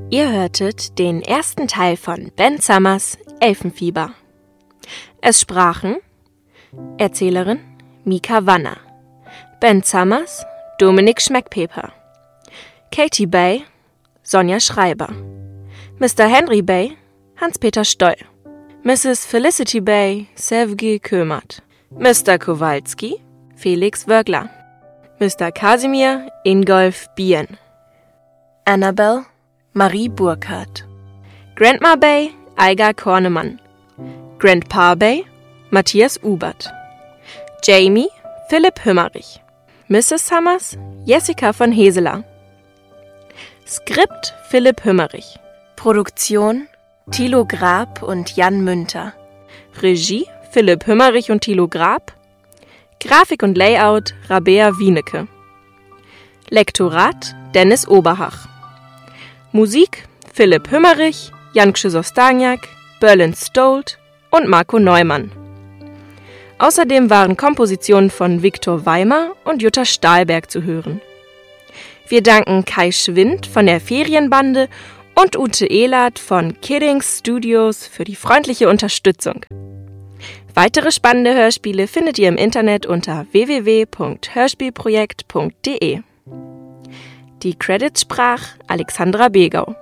Ihr hörtet den ersten Teil von Ben Summers Elfenfieber. Es sprachen Erzählerin Mika Wanner, Ben Summers Dominik Schmeckpeper, Katie Bay Sonja Schreiber, Mr. Henry Bay Hans-Peter Stoll, Mrs. Felicity Bay Sevgi Kömert, Mr. Kowalski Felix Wörgler, Mr. Kasimir Ingolf Bien, Annabelle Marie Burkhardt, Grandma Bay Aiga Kornemann, Grandpa Bay Matthias Ubert, Jamie Philipp Hümmerich, Mrs. Summers Jessica von Heseler, Skript Philipp Hümmerich, Produktion Thilo Grab und Jan Münter, Regie Philipp Hümmerich und Thilo Grab, Grafik und Layout Rabea Wienecke, Lektorat Dennis Oberhach, Musik Philipp Hümmerich, Jan Krzyzostaniak, Berlin Stolt und Marco Neumann. Außerdem waren Kompositionen von Viktor Weimer und Jutta Stahlberg zu hören. Wir danken Kai Schwind von der Ferienbande und Ute Ehlert von Kiddings Studios für die freundliche Unterstützung. Weitere spannende Hörspiele findet ihr im Internet unter www.hörspielprojekt.de. Die Credits sprach Alexandra Begau.